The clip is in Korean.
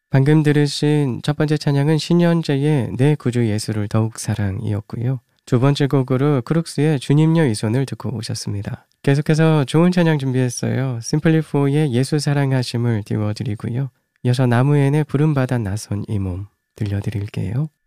방금 들으신 첫 번째 찬양은 신현재의 내 구주 예수를 더욱 사랑이었고요. 두 번째 곡으로 크룩스의 주님여 이 손을 듣고 오셨습니다. 계속해서 좋은 찬양 준비했어요. 심플리4의 예수 사랑하심을 띄워드리고요. 이어서 나무엔의 부름받아 나선 이 몸 들려드릴게요.